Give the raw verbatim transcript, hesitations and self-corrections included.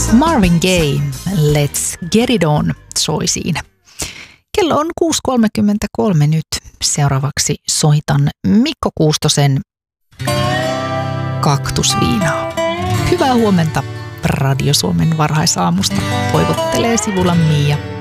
Marvin Gaye, Let's Get It On soi siinä. Kello on kuusi kolmekymmentäkolme nyt. Seuraavaksi soitan Mikko Kuustosen Kaktusviinaa. Hyvää huomenta Radio Suomen varhaisaamusta. Toivottelee sivulla Mia.